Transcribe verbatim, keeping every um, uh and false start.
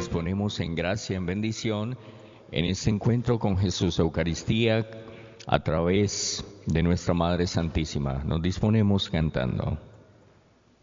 disponemos en gracia, en bendición, en este encuentro con Jesús, Eucaristía, a través de nuestra Madre Santísima. Nos disponemos cantando.